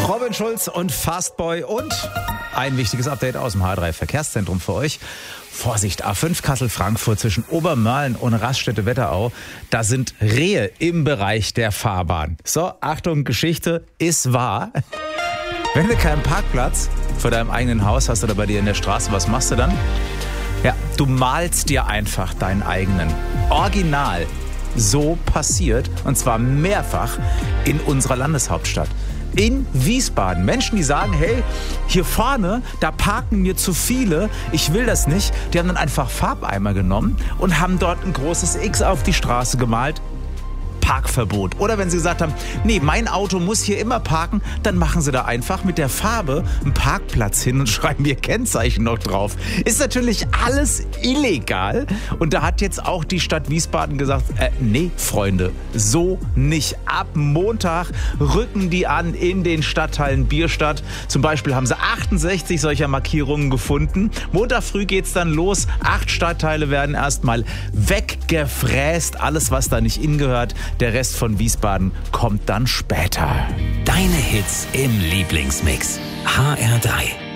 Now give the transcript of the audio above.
Robin Schulz und Fastboy und ein wichtiges Update aus dem H3 Verkehrszentrum für euch. Vorsicht, A5 Kassel-Frankfurt zwischen Obermörlen und Raststätte-Wetterau. Da sind Rehe im Bereich der Fahrbahn. So, Achtung, Geschichte ist wahr. Wenn du keinen Parkplatz vor deinem eigenen Haus hast oder bei dir in der Straße, was machst du dann? Ja, du malst dir einfach deinen eigenen. Original. So passiert, und zwar mehrfach in unserer Landeshauptstadt. In Wiesbaden. Menschen, die sagen, hey, hier vorne, da parken mir zu viele, ich will das nicht. Die haben dann einfach Farbeimer genommen und haben dort ein großes X auf die Straße gemalt. Parkverbot. Oder wenn sie gesagt haben, nee, mein Auto muss hier immer parken, dann machen sie da einfach mit der Farbe einen Parkplatz hin und schreiben ihr Kennzeichen noch drauf. Ist natürlich alles illegal. Und da hat jetzt auch die Stadt Wiesbaden gesagt, nee, Freunde, so nicht. Ab Montag rücken die an in den Stadtteilen Bierstadt. Zum Beispiel haben sie 68 solcher Markierungen gefunden. Montag früh geht's dann los. 8 Stadtteile werden erstmal weggefräst. Alles, was da nicht hingehört. Der Rest von Wiesbaden kommt dann später. Deine Hits im Lieblingsmix. HR3.